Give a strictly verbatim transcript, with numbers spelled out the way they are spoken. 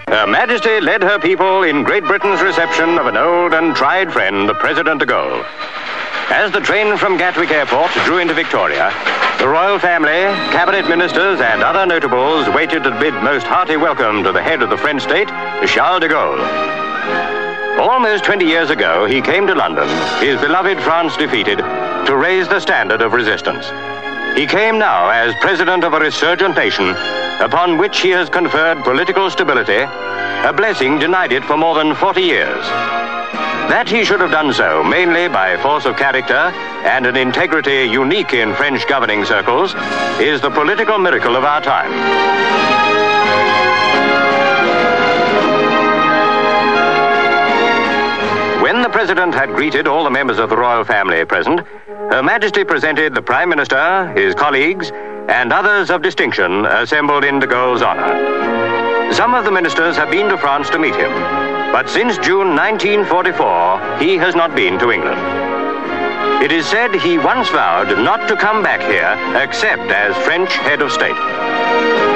Her Majesty led her people in Great Britain's reception of an old and tried friend, the President de Gaulle. As the train from Gatwick Airport drew into Victoria, the royal family, cabinet ministers, and other notables waited to bid most hearty welcome to the head of the French state, Charles de Gaulle. Almost twenty years ago, he came to London, his beloved France defeated, to raise the standard of resistance. He came now as president of a resurgent nation, upon which he has conferred political stability, a blessing denied it for more than forty years. That he should have done so mainly by force of character and an integrity unique in French governing circles is the political miracle of our time. When the President had greeted all the members of the royal family present, Her Majesty presented the Prime Minister, his colleagues, and others of distinction assembled in de Gaulle's honor. Some of the ministers have been to France to meet him, but since June nineteen forty-four, he has not been to England. It is said he once vowed not to come back here except as French head of state.